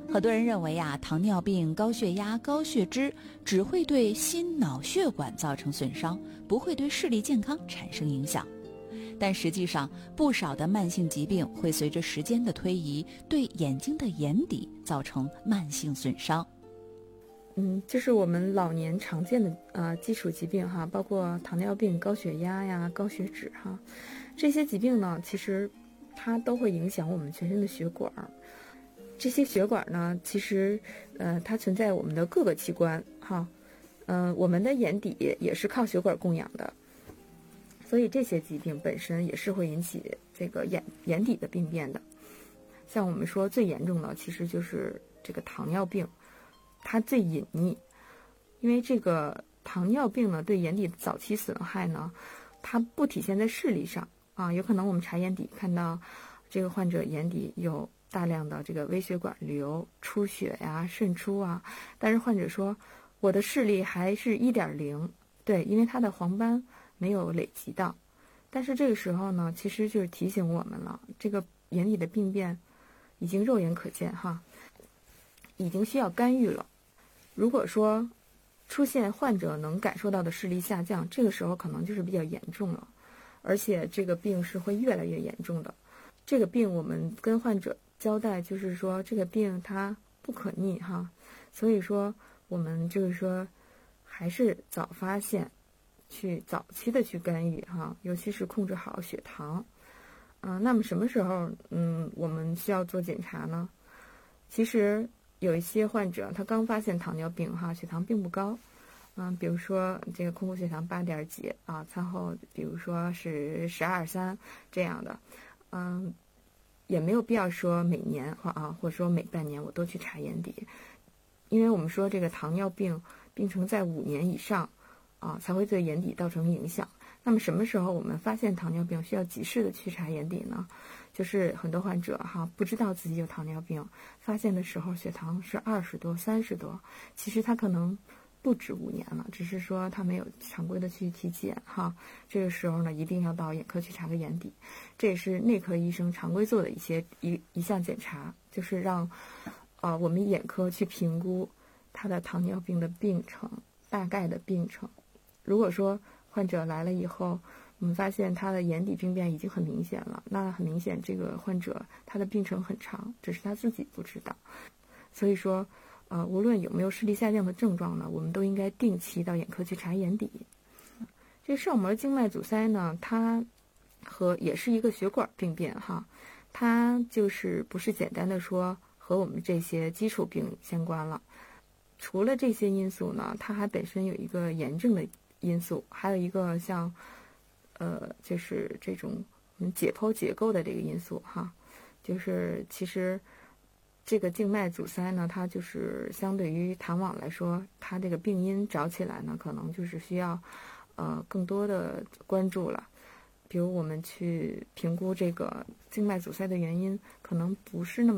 很多人认为糖尿病、高血压、高血脂只会对心脑血管造成损伤，不会对视力健康产生影响。但实际上，不少的慢性疾病会随着时间的推移，对眼睛的眼底造成慢性损伤。 这是我们老年常见的基础疾病哈，包括糖尿病、高血压呀、高血脂哈，这些疾病呢，其实它都会影响我们全身的血管。这些血管呢，其实它存在我们的各个器官哈，我们的眼底也是靠血管供氧的，所以这些疾病本身也是会引起这个眼底的病变的。像我们说最严重的，其实就是这个糖尿病。它最隐匿，因为这个糖尿病呢，对眼底的早期损害呢，它不体现在视力上啊，有可能我们查眼底看到这个患者眼底有大量的这个微血管瘤、出血呀、渗出啊，但是患者说我的视力还是1.0，对，因为他的黄斑没有累积到，但是这个时候呢，其实就是提醒我们了，这个眼底的病变已经肉眼可见哈。已经需要干预了。如果说出现患者能感受到的视力下降，这个时候可能就是比较严重了，而且这个病是会越来越严重的。这个病我们跟患者交代，就是说这个病它不可逆哈，所以说我们就是说还是早发现，去早期的去干预哈，尤其是控制好血糖。那么什么时候我们需要做检查呢？其实有一些患者他刚发现糖尿病哈，血糖并不高，比如说这个空腹血糖8点几啊，餐后比如说是12.3这样的，也没有必要说每年或者说每半年我都去查眼底，因为我们说这个糖尿病病程在5年以上才会对眼底造成影响。那么什么时候我们发现糖尿病需要及时的去查眼底呢？就是很多患者不知道自己有糖尿病，发现的时候血糖是20多、30多，其实他可能不止5年了，只是说他没有常规的去体检这个时候呢，一定要到眼科去查个眼底，这也是内科医生常规做的一项检查，就是让我们眼科去评估他的糖尿病的病程，大概的病程。如果说患者来了以后，我们发现他的眼底病变已经很明显了，那很明显这个患者他的病程很长，只是他自己不知道。所以说无论有没有视力下降的症状呢，我们都应该定期到眼科去查眼底。这视网膜静脉阻塞呢，它也是一个血管病变它就是不是简单的说和我们这些基础病相关了。除了这些因素呢，它还本身有一个炎症的因素，还有一个像就是这种解剖结构的这个因素就是其实这个静脉阻塞呢，它就是相对于糖网来说，它这个病因找起来呢，可能就是需要更多的关注了。比如我们去评估这个静脉阻塞的原因，可能不是那么